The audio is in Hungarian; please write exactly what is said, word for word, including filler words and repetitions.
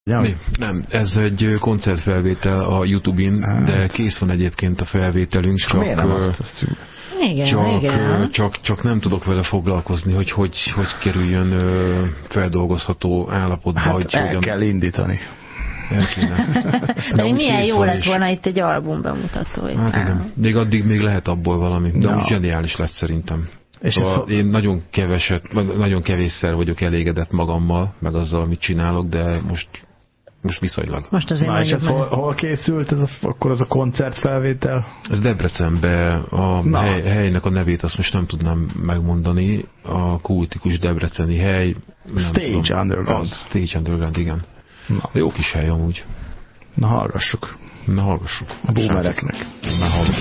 Nem, nem, ez egy koncertfelvétel a YouTube-in, de kész van egyébként a felvételünk, csak, miért nem azt azt igen, csak, igen. csak, csak nem tudok vele foglalkozni, hogy hogy, hogy kerüljön feldolgozható állapotba. Hát hogy el hogyan... kell indítani. El kéne. De még milyen jó lett is. volna itt egy album bemutató. Hát igen, még addig még lehet abból valami, de no. zseniális lett szerintem. És szóval én nagyon keveset, nagyon kevésszer vagyok elégedett magammal, meg azzal, amit csinálok, de most, most viszonylag. Most azért Na, és ez hol, hol készült ez a, akkor az a koncertfelvétel? Ez Debrecenbe, a hely, helynek a nevét azt most nem tudnám megmondani, a kultikus debreceni hely. Stage tudom, Underground. Az, Stage Underground, igen. Na. Jó kis hely amúgy. Na hallgassuk. Na hallgassuk. A boomereknek. Na hallgassuk.